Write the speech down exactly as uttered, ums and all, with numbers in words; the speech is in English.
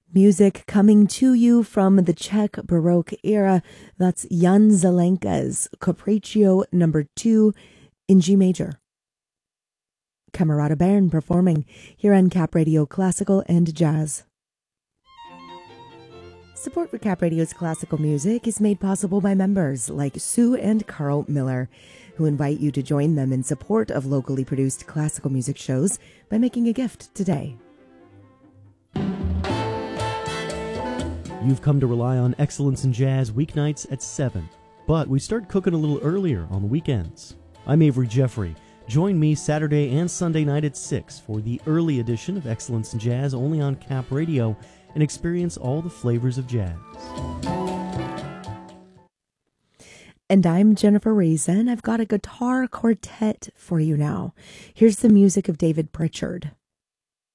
Music coming to you from the Czech Baroque era. That's Jan Zelenka's Capriccio number two in G major. Camerata Bern performing here on Cap Radio Classical and Jazz. Support for Cap Radio's classical music is made possible by members like Sue and Carl Miller, who invite you to join them in support of locally produced classical music shows by making a gift today. You've come to rely on Excellence in Jazz weeknights at seven, but we start cooking a little earlier on the weekends. I'm Avery Jeffrey. Join me Saturday and Sunday night at six for the early edition of Excellence in Jazz only on Cap Radio and experience all the flavors of jazz. And I'm Jennifer Raisin. I've got a guitar quartet for you now. Here's the music of David Pritchard.